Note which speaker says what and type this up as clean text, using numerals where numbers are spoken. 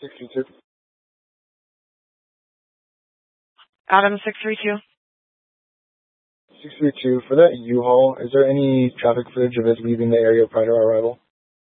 Speaker 1: 632.
Speaker 2: Adam 632.
Speaker 1: 632. For that U-Haul, is there any traffic footage of it leaving the area prior to our arrival?